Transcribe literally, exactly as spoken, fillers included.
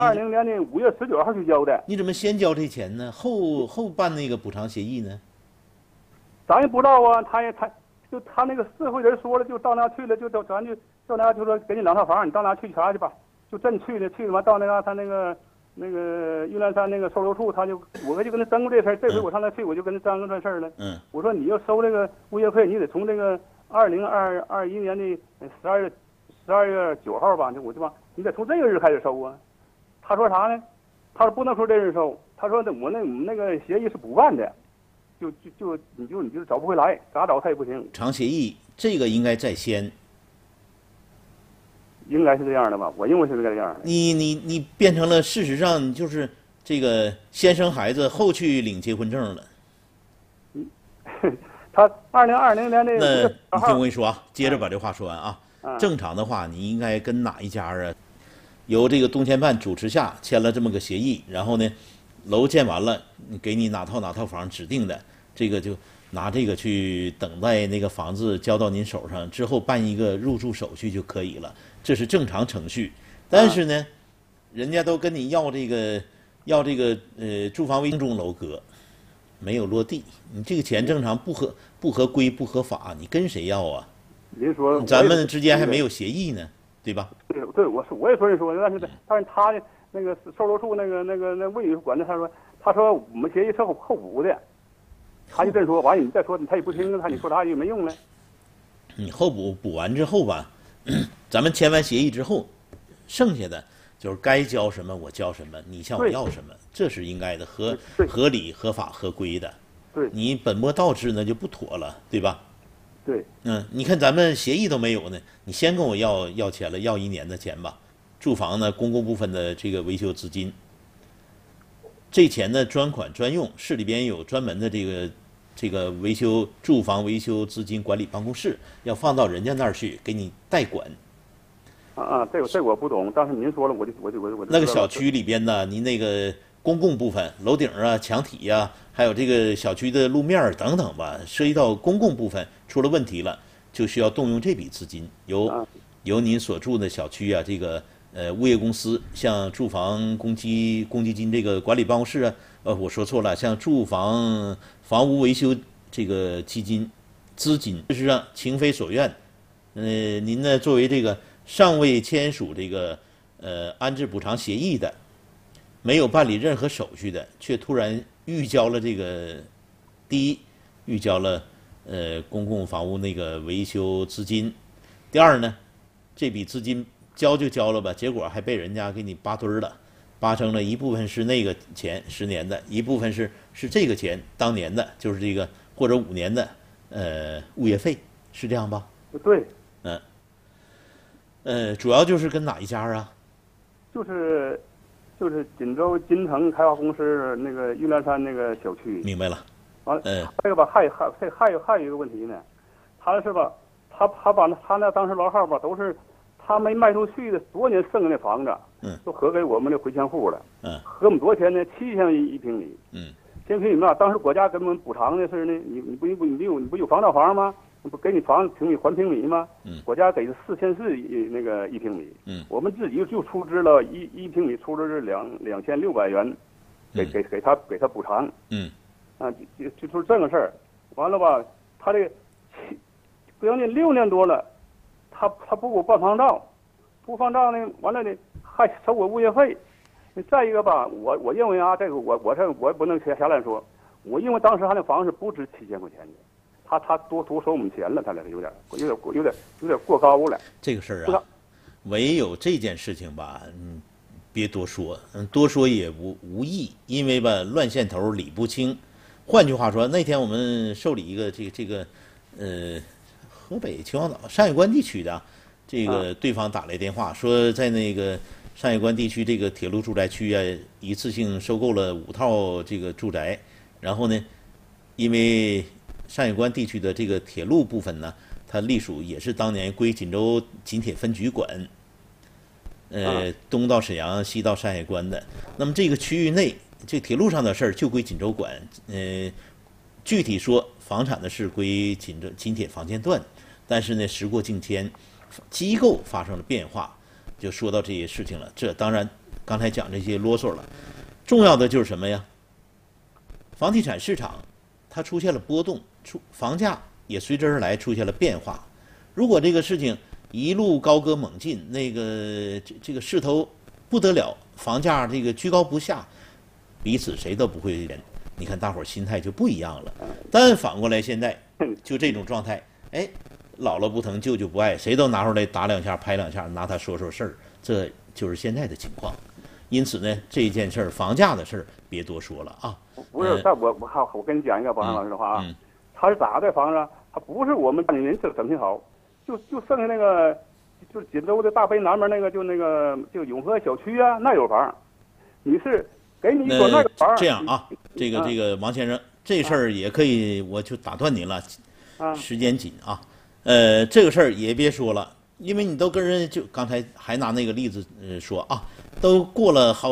二零年的五月十九号去交的。 你怎么先交这钱呢？后后办那个补偿协议呢？ 咱也不知道啊，他也他就他那个社会人说了，就到那去了，就到咱就到那就说给你两套房，你到那去查去吧。就真去了，去了完到那个他那个那个玉兰山那个收留处，他就我就跟他争过这事儿。这回我上那去，我就跟他争过这事儿了。 嗯， 我说你要收这个物业费，你得从这个二零二二一年的十二月十二月九号吧，就我就吧，你得从这个日开始收啊。他说啥呢？他说不能说这日收，他说我那我们那个协议是补办的，就就就你就你就找不回来，咋找他也不行。 偿协议这个应该在先。 应该是这样的吧，我认为是这样的。 你你你变成了，事实上你就是这个先生孩子后去领结婚证了。 嗯，他二零二零年的那你听我跟你说啊，接着把这话说完啊。 嗯、 正常的话，你应该跟哪一家啊，由这个动迁办主持下签了这么个协议，然后呢，楼建完了，给你哪套哪套房指定的，这个就拿这个去等待那个房子交到您手上之后，办一个入住手续就可以了。这是正常程序，但是呢，人家都跟你要这个要这个呃住房微中楼阁，没有落地，你这个钱正常不合不合规不合法，你跟谁要啊？ 您说咱们之间还没有协议呢，对吧？ 对对，我是我也说人说，但是但是他那个收留处那个那个那卫生管的，他说他说我们协议是后后补的，他就这么说，完了你再说他也不听，他你说啥也没用了。 你后补补完之后吧。咱们签完协议之后，剩下的就是该交什么我交什么，你向我要什么，这是应该的，合合理、合法、合规的。 对， 你本末倒置那就不妥了，对吧？ 对， 嗯，你看咱们协议都没有呢，你先跟我要要钱了，要一年的钱吧。住房呢，公共部分的这个维修资金，这钱呢专款专用，市里边有专门的这个。这个维修住房维修资金管理办公室要放到人家那儿去给你代管。 啊啊，这个这个我不懂，但是您说了，我就我就我就我就。 那个小区里边呢，您那个公共部分，楼顶啊、墙体呀、啊，还有这个小区的路面等等吧，涉及到公共部分出了问题了，就需要动用这笔资金，由、啊、由您所住的小区啊，这个呃物业公司，像住房公积公积金这个管理办公室啊。呃，我说错了，像住房房屋维修这个基金资金，事实上情非所愿。呃，您呢作为这个尚未签署这个呃安置补偿协议的，没有办理任何手续的，却突然预交了这个第一预交了呃公共房屋那个维修资金，第二呢，这笔资金交就交了吧，结果还被人家给你扒堆儿了。八成了一部分是那个钱十年的，一部分是是这个钱当年的，就是这个或者五年的呃物业费，是这样吧？ 对， 嗯，呃，主要就是跟哪一家啊？ 就是就是锦州金城开发公司那个玉兰山那个小区。 明白了。 完了， 嗯， 这个吧，还还这还有还有一个问题呢，他是吧，他他把那他那当时楼号吧都是他没卖出去的多年剩下的房子。 嗯， 都合给我们的回迁户了。 嗯， 合我们多少钱呢？七千一一平米。 嗯， 七千平米嘛，当时国家给我们补偿的是呢，你你不你不你有你不有防盗房吗？不给你房平米还平米吗？ 嗯， 国家给是四千四一那个一平米。 嗯， 我们自己就出资了一一平米出资是两两千六百元，给给给他给他补偿。 嗯， 啊，就就就是这个事儿，完了吧，他这个七将近六年多了，他他不给我办房照，不放照呢，完了呢。还收我物业费，再一个吧，我我认为啊，这个我我这我不能瞎瞎乱说，我因为当时他那房子不值七千块钱的，他他多多收我们钱了，他这个有点有点有点有点过高了。 这个事儿啊，唯有这件事情吧，嗯，别多说，嗯，多说也无无益，因为吧乱线头理不清。换句话说，那天我们受理一个这个这个，呃，河北秦皇岛山海关地区的这个对方打来电话说，在那个。上海关地区这个铁路住宅区啊，一次性收购了五套这个住宅，然后呢，因为上海关地区的这个铁路部分呢，它隶属也是当年归锦州锦铁分局管，呃，东到沈阳，西到山海关的。那么这个区域内，这铁路上的事儿就归锦州管，呃，具体说房产的事归锦州锦铁房建段，但是呢，时过境迁，机构发生了变化。就说到这些事情了，这当然刚才讲这些啰嗦了。重要的就是什么呀？房地产市场它出现了波动，出房价也随之而来出现了变化。如果这个事情一路高歌猛进，那个这这个势头不得了，房价这个居高不下，彼此谁都不会忍。你看大伙儿心态就不一样了。但反过来现在就这种状态，哎，姥姥不疼舅舅不爱，谁都拿出来打两下拍两下，拿他说说事儿，这就是现在的情况。因此呢，这件事儿房价的事儿别多说了啊。 不是，但我我好，我跟你讲一个保安老师的话啊， 嗯， 他是咋的房子？他不是我们家里人整整挺好，就就剩下那个，就是锦州的大北南边那个，就那个就永和小区啊，那有房。你是给你说那个房？ 这样啊，这个这个王先生，这事儿也可以，我就打断您了， 啊， 时间紧啊。呃，这个事儿也别说了，因为你都跟人就刚才还拿那个例子呃说啊，都过了好。